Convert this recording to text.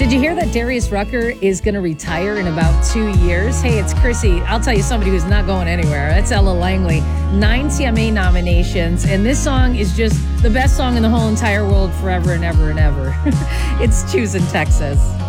Did you hear that Darius Rucker is going to retire in about 2 years? Hey, it's Chrissy. I'll tell you somebody who's not going anywhere. That's Ella Langley. 9 CMA nominations, and this song is just the best song in the whole entire world forever and ever and ever. It's Choosing Texas.